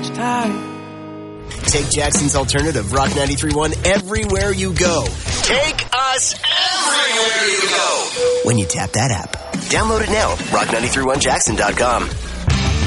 much time. Take Jackson's alternative, Rock 93.1, everywhere you go. Take us everywhere you go. When you tap that app. Download it now, rock931jackson.com.